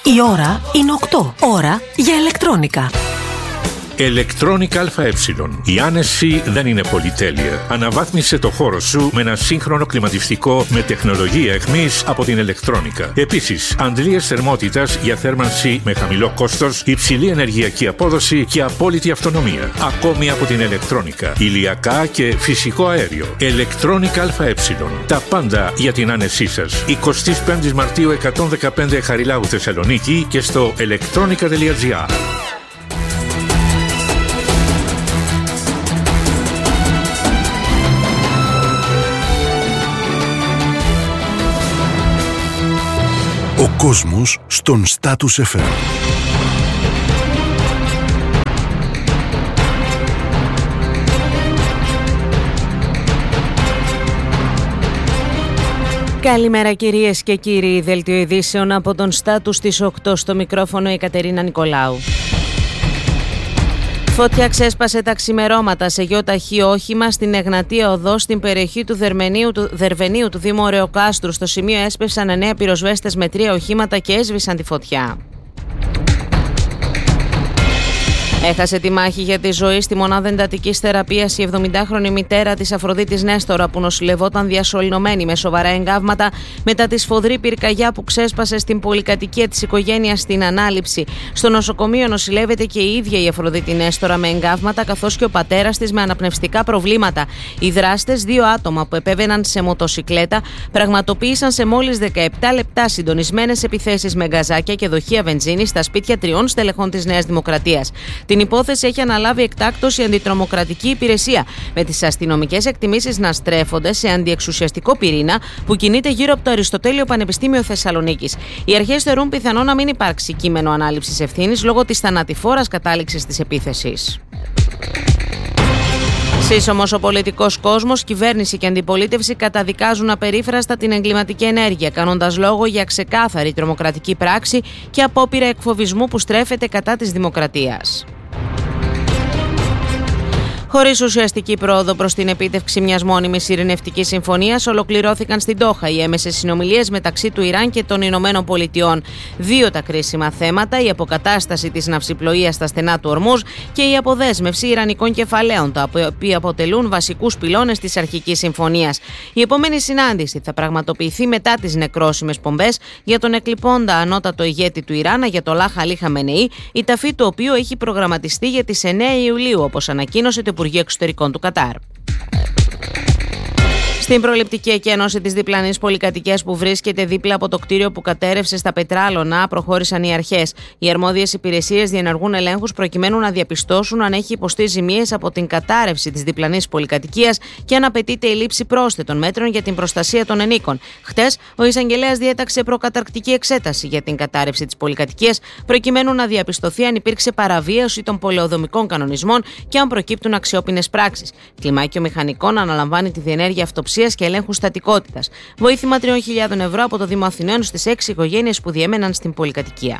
Η ώρα είναι 8. Ώρα για ηλεκτρόνικα. Electronica ΑΕ. Η άνεση δεν είναι πολυτέλεια. Αναβάθμισε το χώρο σου με ένα σύγχρονο κλιματιστικό με τεχνολογία εχμής από την Electronica. Επίσης, αντλίες θερμότητας για θέρμανση με χαμηλό κόστος, υψηλή ενεργειακή απόδοση και απόλυτη αυτονομία. Ακόμη από την Electronica. Ηλιακά και φυσικό αέριο. Electronica ΑΕ. Τα πάντα για την άνεσή σας. 25 Μαρτίου 115 Χαριλάου Θεσσαλονίκη και στο electronica.gr. Ο κόσμος στον Status FM. Καλημέρα κυρίες και κύριοι, δελτίο ειδήσεων από τον Status στις 8, στο μικρόφωνο η Κατερίνα Νικολάου. Φωτιά ξέσπασε τα ξημερώματα σε γεωταχή όχημα στην Εγνατία Οδό στην περιοχή του Δερβενίου του Δήμου Ωρεοκάστρου. Στο σημείο έσπευσαν 9 πυροσβέστες με 3 οχήματα και έσβησαν τη φωτιά. Έχασε τη μάχη για τη ζωή στη μονάδα εντατικής θεραπείας η 70χρονη μητέρα της Αφροδίτης Νέστορα, που νοσηλευόταν διασωληνωμένη με σοβαρά εγκάβματα μετά τη σφοδρή πυρκαγιά που ξέσπασε στην πολυκατοικία της οικογένειας στην Ανάληψη. Στο νοσοκομείο νοσηλεύεται και η ίδια η Αφροδίτη Νέστορα με εγκάβματα, καθώς και ο πατέρας της με αναπνευστικά προβλήματα. Οι δράστες, 2 άτομα που επέβαιναν σε μοτοσικλέτα, πραγματοποίησαν σε μόλις 17 λεπτά συντονισμένες επιθέσεις με γκαζάκια και δοχεία βενζίνης στα σπίτια 3 στελεχών της Νέας Δημοκρατίας. Την υπόθεση έχει αναλάβει εκτάκτως η Αντιτρομοκρατική Υπηρεσία, με τις αστυνομικές εκτιμήσεις να στρέφονται σε αντιεξουσιαστικό πυρήνα που κινείται γύρω από το Αριστοτέλειο Πανεπιστήμιο Θεσσαλονίκης. Οι αρχές θεωρούν πιθανό να μην υπάρξει κείμενο ανάληψης ευθύνης λόγω της θανατηφόρας κατάληξης της επίθεσης. Σύσσωμος ο πολιτικός κόσμος, κυβέρνηση και αντιπολίτευση καταδικάζουν απερίφραστα την εγκληματική ενέργεια, κάνοντας λόγο για ξεκάθαρη τρομοκρατική πράξη και απόπειρα εκφοβισμού που στρέφεται κατά της δημοκρατίας. Χωρίς ουσιαστική πρόοδο προς την επίτευξη μιας μόνιμης ειρηνευτικής συμφωνίας, ολοκληρώθηκαν στην Ντόχα οι έμεσες συνομιλίες μεταξύ του Ιράν και των Ηνωμένων Πολιτειών. 2 τα κρίσιμα θέματα: η αποκατάσταση της ναυσιπλοείας στα στενά του Ορμούζ και η αποδέσμευση ιρανικών κεφαλαίων, τα οποία αποτελούν βασικούς πυλώνες της αρχικής συμφωνίας. Η επόμενη συνάντηση θα πραγματοποιηθεί μετά τις νεκρόσιμες πομπές για τον εκλειπώντα ανώτατο ηγέτη του Ιράν, Αγιατολάχ Αλί Χαμενεή, η ταφή του οποίου έχει προγραμματιστεί για τις 9 Ιουλίου, όπως ανακοίνωσε το Υπουργείο Εξωτερικών του Κατάρ. Στην προληπτική εκένωση της διπλανής πολυκατοικίας που βρίσκεται δίπλα από το κτίριο που κατέρευσε στα Πετράλωνα, προχώρησαν οι αρχές. Οι αρμόδιες υπηρεσίες διενεργούν ελέγχους προκειμένου να διαπιστώσουν αν έχει υποστεί ζημίες από την κατάρρευση της διπλανής πολυκατοικίας και αν απαιτείται η λήψη πρόσθετων μέτρων για την προστασία των ενίκων. Χτες, ο εισαγγελέας διέταξε προκαταρκτική εξέταση για την κατάρρευση της πολυκατοικίας, προκειμένου να διαπιστωθεί αν υπήρξε παραβίαση των πολεοδομικών κανονισμών και αν προκύπτουν αξιόπινες πράξεις. Κλιμάκιο Μηχανικών αναλαμβάνει τη διενέργεια αυτοψίας και ελέγχου στατικότητας. Βοήθημα 3.000 ευρώ από το Δήμο Αθηναίων στις 6 οικογένειες που διέμεναν στην πολυκατοικία.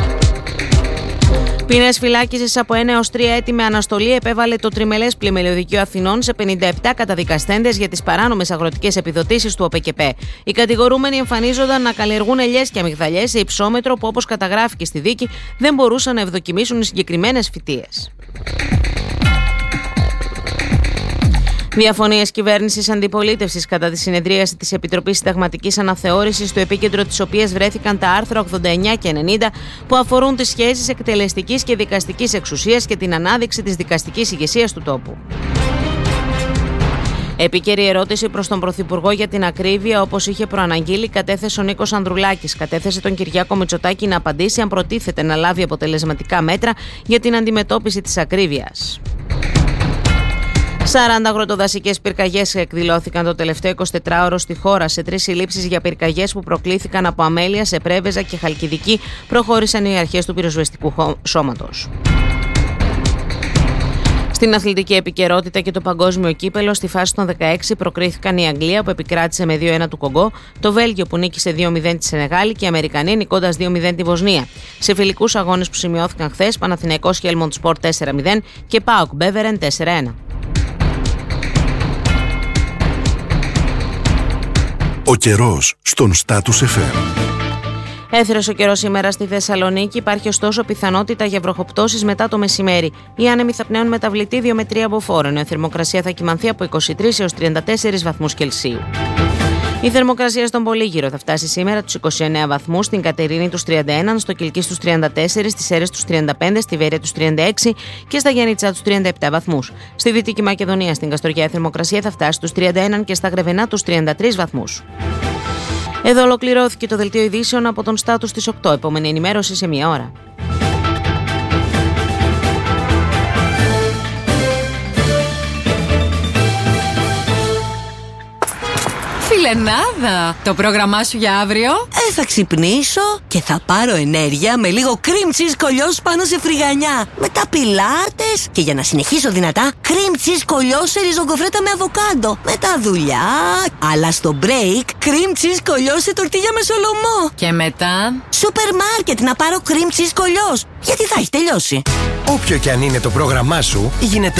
Ποινές φυλάκισης από 1 έως 3 έτη με αναστολή επέβαλε το Τριμελές Πλημελιωδικείο Αθηνών σε 57 καταδικαστέντες για τις παράνομες αγροτικές επιδοτήσεις του ΟΠΕΚΕΠΕ. Οι κατηγορούμενοι εμφανίζονταν να καλλιεργούν ελιές και αμυγδαλιές σε υψόμετρο που, όπως καταγράφηκε στη δίκη, δεν μπορούσαν να ευδοκιμήσουν οι συγκεκριμένες φυτείες. Διαφωνίες κυβέρνησης αντιπολίτευσης κατά τη συνεδρίαση της Επιτροπής Συνταγματικής Αναθεώρησης, στο επίκεντρο της οποίας βρέθηκαν τα άρθρα 89 και 90 που αφορούν τις σχέσεις εκτελεστικής και δικαστικής εξουσίας και την ανάδειξη της δικαστικής ηγεσίας του τόπου. Επίκαιρη ερώτηση προς τον Πρωθυπουργό για την ακρίβεια, όπως είχε προαναγγείλει, κατέθεσε ο Νίκος Ανδρουλάκης. Κατέθεσε τον Κυριάκο Μητσοτάκη να απαντήσει αν προτίθεται να λάβει αποτελεσματικά μέτρα για την αντιμετώπιση της ακρίβειας. 40 αγροτοδασικές πυρκαγιές εκδηλώθηκαν το τελευταίο 24ωρο στη χώρα. Σε 3 συλλήψεις για πυρκαγιές που προκλήθηκαν από αμέλεια σε Πρέβεζα και Χαλκιδική προχώρησαν οι αρχές του πυροσβεστικού σώματος. Στην αθλητική επικαιρότητα και το παγκόσμιο κύπελο, στη φάση των 16 προκρίθηκαν η Αγγλία που επικράτησε με 2-1 του Κογκό, το Βέλγιο που νίκησε 2-0 τη Σενεγάλη και οι Αμερικανοί νικώντας 2-0 τη Βοσνία. Σε φιλικούς αγώνες που σημειώθηκαν χθες, Παναθηναϊκός Χέλμοντ Σπορτ 4-0 και ΠΑΟΚ Μπέβερεν 4-1. Ο καιρός στον Status FM. Έθρος ο καιρός σήμερα στη Θεσσαλονίκη, υπάρχει ωστόσο πιθανότητα για βροχοπτώσεις μετά το μεσημέρι. Οι άνεμοι θα πνέουν μεταβλητή 2 με 3 από φόρο, ενώ η θερμοκρασία θα κυμανθεί από 23 έως 34 βαθμούς Κελσίου. Η θερμοκρασία στον Πολύγυρο θα φτάσει σήμερα τους 29 βαθμούς, στην Κατερίνη τους 31, στο Κιλκής τους 34, στις Σέρρες τους 35, στη Βέρεια τους 36 και στα Γιάννητσά τους 37 βαθμούς. Στη Δυτική Μακεδονία, στην Καστοριά, η θερμοκρασία θα φτάσει στους 31 και στα Γρεβενά τους 33 βαθμούς. Εδώ ολοκληρώθηκε το δελτίο ειδήσεων από τον Στάτους της 8. Επόμενη ενημέρωση σε 1 ώρα. Φιλενάδα, το πρόγραμμά σου για αύριο? Θα ξυπνήσω και θα πάρω ενέργεια με λίγο cream cheese κολλιός πάνω σε φρυγανιά. Μετά πιλάτες και για να συνεχίσω δυνατά, cream cheese κολλιός σε ριζογκοφρέτα με αβοκάντο. Μετά δουλειά, αλλά στο break, cream cheese κολλιός σε τορτίγια με σολομό. Και μετά σούπερ μάρκετ να πάρω cream cheese κολλιός, γιατί θα έχει τελειώσει. Όποιο κι αν είναι το πρόγραμμά σου, γίνεται